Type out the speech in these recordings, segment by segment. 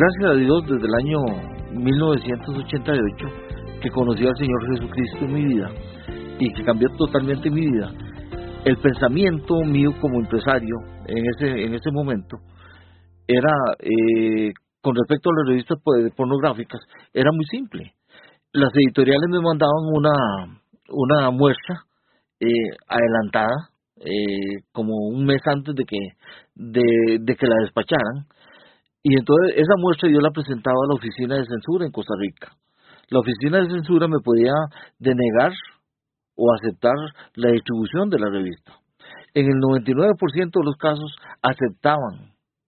Gracias a Dios, desde el año 1988, que conocí al Señor Jesucristo en mi vida y que cambió totalmente mi vida, el pensamiento mío como empresario en ese momento era, con respecto a las revistas pornográficas, era muy simple. Las editoriales me mandaban una muestra adelantada, como un mes antes de que la despacharan, y entonces esa muestra yo la presentaba a la oficina de censura en Costa Rica. La oficina de censura me podía denegar o aceptar la distribución de la revista. En el 99% de los casos aceptaban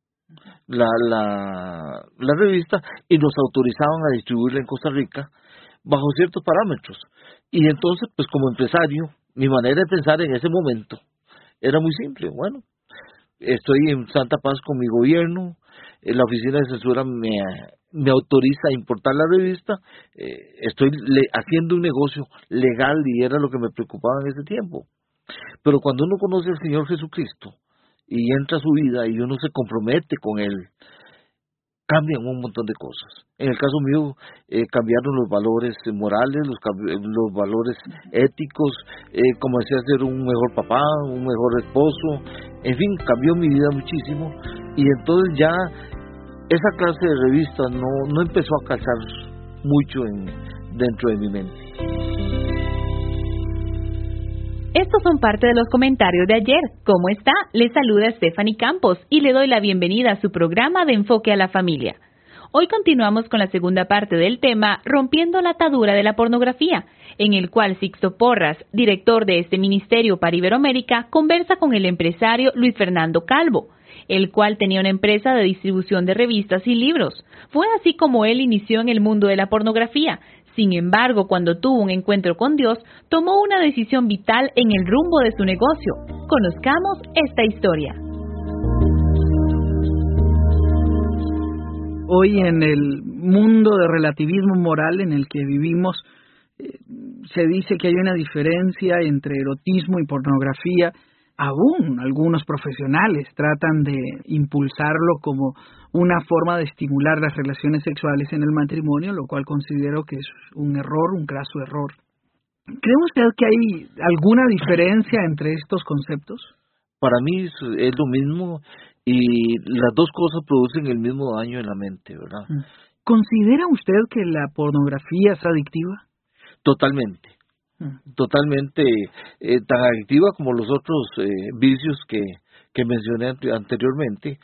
la revista y nos autorizaban a distribuirla en Costa Rica bajo ciertos parámetros. Y entonces, pues como empresario, mi manera de pensar en ese momento era muy simple. Bueno, estoy en santa paz con mi gobierno, la oficina de censura me autoriza a importar la revista, estoy haciendo un negocio legal y era lo que me preocupaba en ese tiempo. Pero cuando uno conoce al Señor Jesucristo y entra a su vida y uno se compromete con Él, cambian un montón de cosas. En el caso mío, cambiaron los valores morales, los valores éticos, comencé a ser un mejor papá, un mejor esposo, en fin, cambió mi vida muchísimo, y entonces ya esa clase de revista no empezó a calzar mucho dentro de mi mente. Estos son parte de los comentarios de ayer. ¿Cómo está? Le saluda Stephanie Campos y le doy la bienvenida a su programa de Enfoque a la Familia. Hoy continuamos con la segunda parte del tema Rompiendo la atadura de la pornografía, en el cual Sixto Porras, director de este ministerio para Iberoamérica, conversa con el empresario Luis Fernando Calvo, el cual tenía una empresa de distribución de revistas y libros. Fue así como él inició en el mundo de la pornografía. Sin embargo, cuando tuvo un encuentro con Dios, tomó una decisión vital en el rumbo de su negocio. Conozcamos esta historia. Hoy en el mundo de relativismo moral en el que vivimos, se dice que hay una diferencia entre erotismo y pornografía. Aún algunos profesionales tratan de impulsarlo como una forma de estimular las relaciones sexuales en el matrimonio, lo cual considero que es un error, un craso error. ¿Cree usted que hay alguna diferencia entre estos conceptos? Para mí es lo mismo y las dos cosas producen el mismo daño en la mente, ¿verdad? ¿Considera usted que la pornografía es adictiva? Totalmente. Totalmente tan adictiva como los otros vicios que mencioné anteriormente.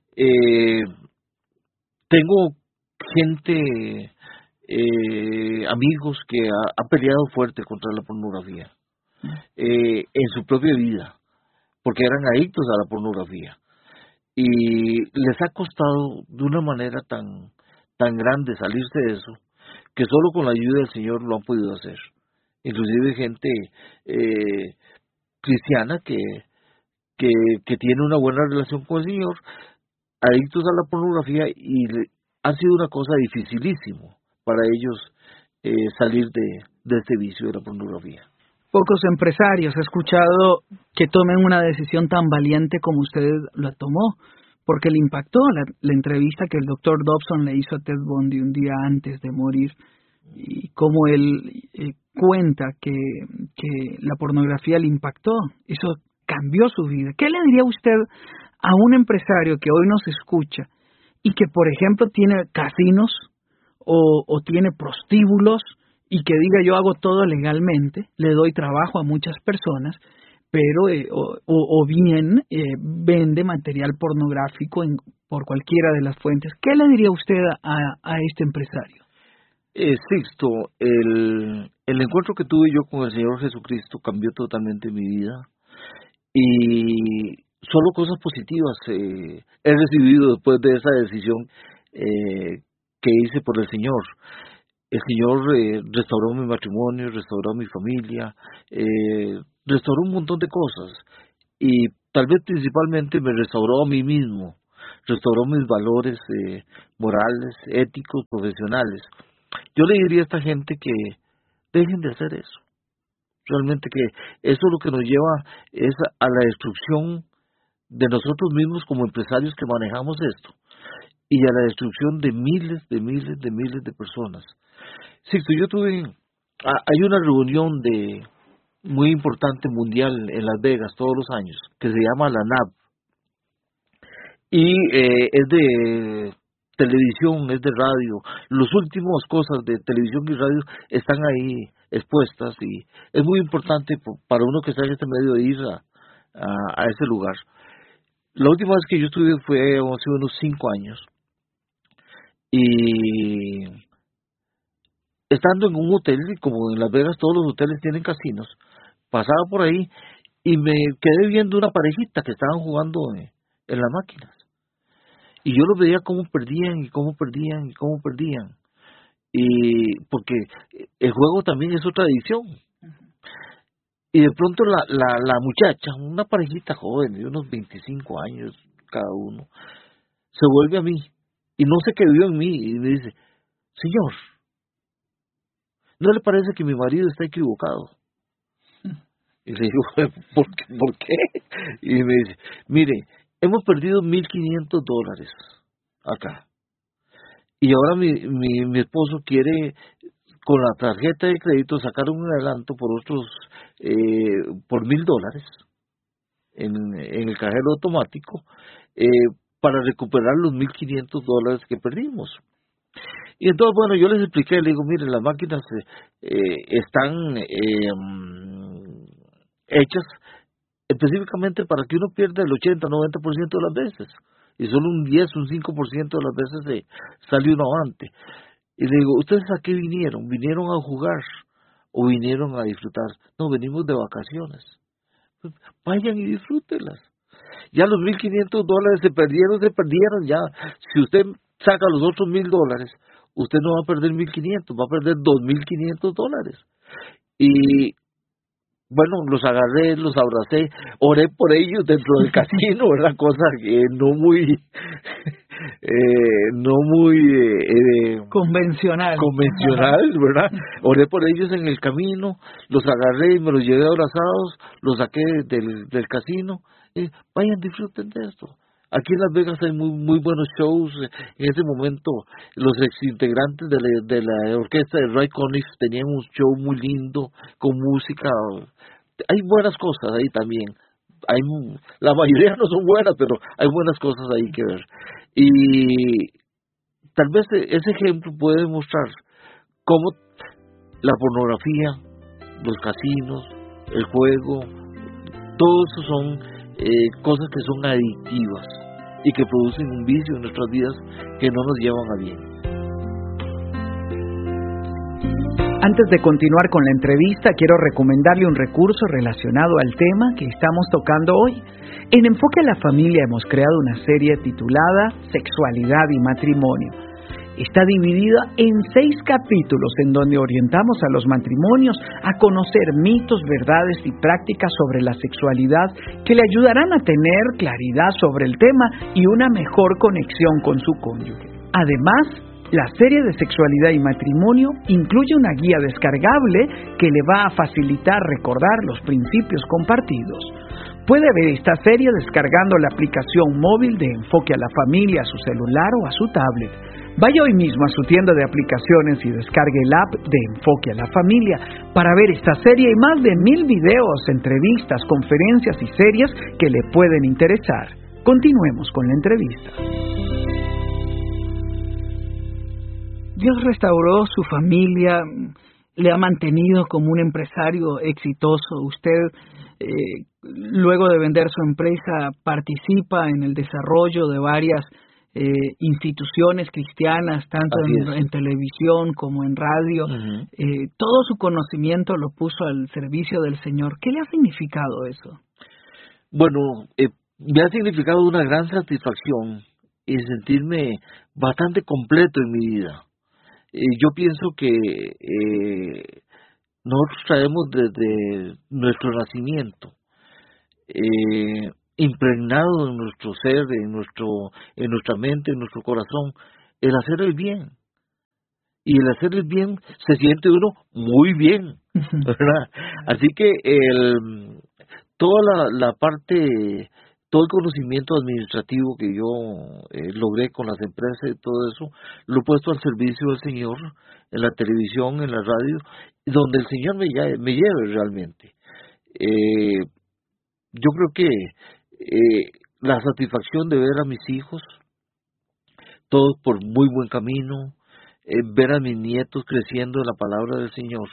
Tengo gente, amigos que han peleado fuerte contra la pornografía en su propia vida, porque eran adictos a la pornografía y les ha costado de una manera tan grande salirse de eso, que solo con la ayuda del Señor lo han podido hacer. Inclusive gente cristiana que tiene una buena relación con el Señor, adictos a la pornografía, y ha sido una cosa dificilísimo para ellos salir de este vicio de la pornografía. Pocos empresarios he escuchado que tomen una decisión tan valiente como usted la tomó, porque le impactó la entrevista que el doctor Dobson le hizo a Ted Bundy un día antes de morir, y cómo él cuenta que la pornografía le impactó. Eso cambió su vida. ¿Qué le diría usted a un empresario que hoy nos escucha y que, por ejemplo, tiene casinos o tiene prostíbulos y que diga: yo hago todo legalmente, le doy trabajo a muchas personas, pero o bien vende material pornográfico por cualquiera de las fuentes? ¿Qué le diría usted a este empresario? Sixto, el encuentro que tuve yo con el Señor Jesucristo cambió totalmente mi vida, y solo cosas positivas he recibido después de esa decisión que hice por el Señor. El Señor restauró mi matrimonio, restauró mi familia, restauró un montón de cosas, y tal vez principalmente me restauró a mí mismo, restauró mis valores morales, éticos, profesionales. Yo le diría a esta gente que dejen de hacer eso. Realmente que eso lo que nos lleva es a la destrucción de nosotros mismos como empresarios que manejamos esto. y a la destrucción de miles de personas. Sixto, hay una reunión muy importante mundial en Las Vegas todos los años, que se llama la NAB, y es de televisión, es de radio. Las últimas cosas de televisión y radio están ahí expuestas, y es muy importante para uno que está en este medio de ir a ese lugar. La última vez que yo estuve fue hace unos 5 años, y estando en un hotel, como en Las Vegas todos los hoteles tienen casinos, pasaba por ahí y me quedé viendo una parejita que estaban jugando en las máquinas. Y yo los veía cómo perdían, y porque el juego también es otra adicción. Y de pronto la muchacha, una parejita joven de unos 25 años cada uno, se vuelve a mí, y no sé qué vio en mí, y me dice: señor, ¿no le parece que mi marido está equivocado? Y le digo: ¿por qué? Y me dice: mire, hemos perdido $1,500 acá. Y ahora mi esposo quiere, con la tarjeta de crédito, sacar un adelanto por otros, por $1,000 en el cajero automático, para recuperar los $1,500 que perdimos. Y entonces, bueno, yo les expliqué, le digo: mire, las máquinas están hechas específicamente para que uno pierda el 80-90% de las veces, y solo un 10, un 5% de las veces sale uno avante. Y le digo: ¿ustedes a qué vinieron? ¿Vinieron a jugar o vinieron a disfrutar? No, venimos de vacaciones. Pues vayan y disfrútenlas. Ya los $1,500 se perdieron ya. Si usted saca los otros $1,000, usted no va a perder 1,500, va a perder $2,500. Y bueno, los agarré, los abracé, oré por ellos dentro del casino, ¿verdad? Cosa que no muy convencional, ¿verdad? Oré por ellos en el camino, los agarré y me los llevé abrazados, los saqué del casino. Vayan, disfruten de esto. Aquí en Las Vegas hay muy buenos shows. En ese momento los exintegrantes de la orquesta de Ray Conniff tenían un show muy lindo con música. Hay buenas cosas ahí también. La mayoría no son buenas, pero hay buenas cosas ahí que ver. Y tal vez ese ejemplo puede demostrar cómo la pornografía, los casinos, el juego, todo eso son cosas que son adictivas y que producen un vicio en nuestras vidas que no nos llevan a bien. Antes de continuar con la entrevista, quiero recomendarle un recurso relacionado al tema que estamos tocando hoy. En Enfoque a la Familia hemos creado una serie titulada Sexualidad y Matrimonio. Está dividida en 6 capítulos en donde orientamos a los matrimonios a conocer mitos, verdades y prácticas sobre la sexualidad que le ayudarán a tener claridad sobre el tema y una mejor conexión con su cónyuge. Además, la serie de Sexualidad y Matrimonio incluye una guía descargable que le va a facilitar recordar los principios compartidos. Puede ver esta serie descargando la aplicación móvil de Enfoque a la Familia a su celular o a su tablet. Vaya hoy mismo a su tienda de aplicaciones y descargue el app de Enfoque a la Familia para ver esta serie y más de 1,000 videos, entrevistas, conferencias y series que le pueden interesar. Continuemos con la entrevista. Dios restauró su familia, le ha mantenido como un empresario exitoso. Usted, luego de vender su empresa, participa en el desarrollo de varias instituciones cristianas, tanto en televisión como en radio. Uh-huh. Todo su conocimiento lo puso al servicio del Señor. ¿Qué le ha significado eso? Bueno, me ha significado una gran satisfacción y sentirme bastante completo en mi vida. Yo pienso que nosotros traemos desde nuestro nacimiento, impregnado en nuestro ser, en nuestra mente, en nuestro corazón, el hacer el bien. Y el hacer el bien se siente uno muy bien, ¿verdad? Así que toda la parte todo el conocimiento administrativo que yo logré con las empresas y todo eso, lo he puesto al servicio del Señor, en la televisión, en la radio, donde el Señor me lleve realmente. Yo creo que la satisfacción de ver a mis hijos, todos por muy buen camino, ver a mis nietos creciendo en la palabra del Señor,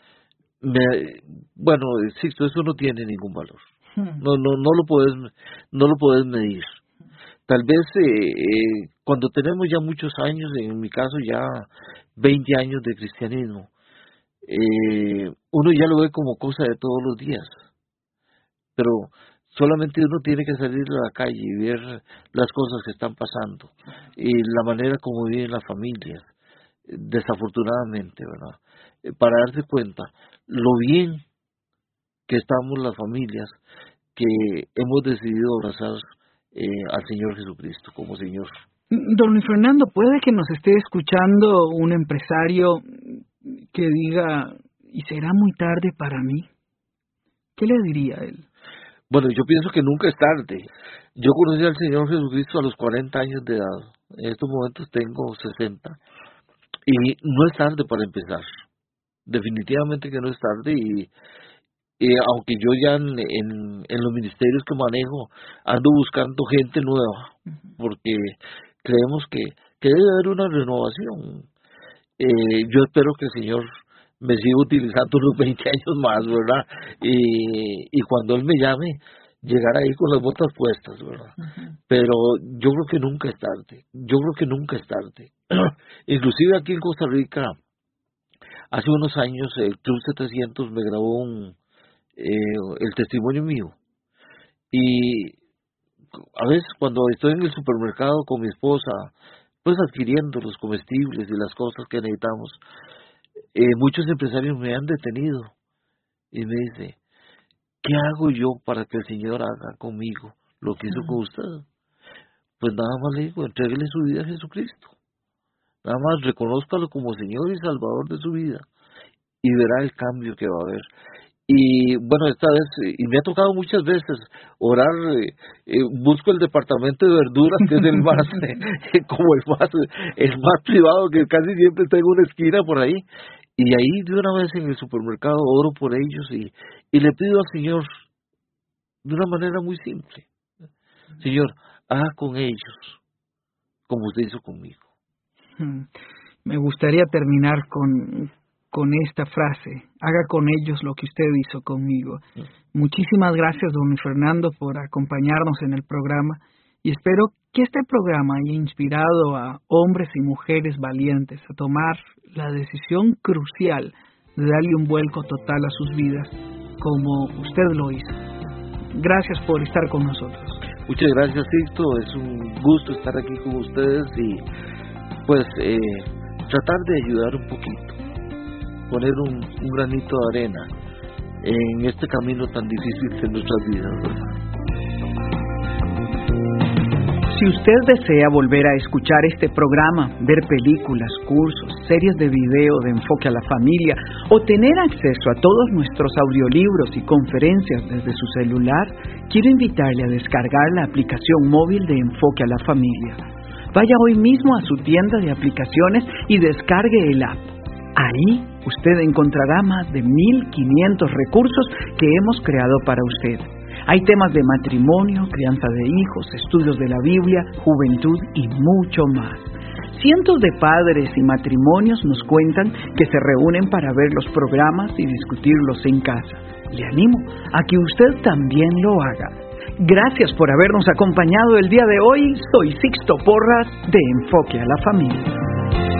bueno, insisto, eso no tiene ningún valor. No lo puedes medir. Tal vez cuando tenemos ya muchos años, en mi caso ya 20 años de cristianismo, uno ya lo ve como cosa de todos los días, pero solamente uno tiene que salir a la calle y ver las cosas que están pasando y la manera como viven las familias, desafortunadamente, ¿verdad? Para darse cuenta lo bien que estamos las familias que hemos decidido abrazar al Señor Jesucristo como Señor. Don Luis Fernando, puede que nos esté escuchando un empresario que diga, ¿y será muy tarde para mí? ¿Qué le diría a él? Bueno, yo pienso que nunca es tarde. Yo conocí al Señor Jesucristo a los 40 años de edad. En estos momentos tengo 60. Y no es tarde para empezar. Definitivamente que no es tarde. Y aunque yo ya en los ministerios que manejo ando buscando gente nueva, porque creemos que debe haber una renovación. Yo espero que el Señor me siga utilizando unos 20 años más, ¿verdad? Y cuando Él me llame, llegar ahí con las botas puestas, ¿verdad? Pero yo creo que nunca es tarde. Inclusive aquí en Costa Rica, hace unos años, el Club 700 me grabó el testimonio mío. Y a veces cuando estoy en el supermercado con mi esposa, pues adquiriendo los comestibles y las cosas que necesitamos, muchos empresarios me han detenido y me dice, ¿qué hago yo para que el Señor haga conmigo lo que hizo con usted? Pues nada más le digo, entréguele su vida a Jesucristo. Nada más reconózcalo como Señor y Salvador de su vida y verá el cambio que va a haber. Y bueno, esta vez, y me ha tocado muchas veces orar, busco el departamento de verduras, que es el más, como el más privado, que casi siempre está en una esquina por ahí, y ahí de una vez en el supermercado oro por ellos y le pido al Señor de una manera muy simple, Señor, haga con ellos como usted hizo conmigo. Me gustaría terminar con esta frase, haga con ellos lo que usted hizo conmigo. Muchísimas gracias, don Luis Fernando, por acompañarnos en el programa y espero que este programa haya inspirado a hombres y mujeres valientes a tomar la decisión crucial de darle un vuelco total a sus vidas, como usted lo hizo. Gracias por estar con nosotros. Muchas gracias, Sixto. Es un gusto estar aquí con ustedes y pues tratar de ayudar un poquito, poner un granito de arena en este camino tan difícil de nuestras vidas, ¿verdad? Si usted desea volver a escuchar este programa, ver películas, cursos, series de video de Enfoque a la Familia o tener acceso a todos nuestros audiolibros y conferencias desde su celular, quiero invitarle a descargar la aplicación móvil de Enfoque a la Familia. Vaya hoy mismo a su tienda de aplicaciones y descargue el app. Ahí usted encontrará más de 1,500 recursos que hemos creado para usted. Hay temas de matrimonio, crianza de hijos, estudios de la Biblia, juventud y mucho más. Cientos de padres y matrimonios nos cuentan que se reúnen para ver los programas y discutirlos en casa. Le animo a que usted también lo haga. Gracias por habernos acompañado el día de hoy. Soy Sixto Porras de Enfoque a la Familia.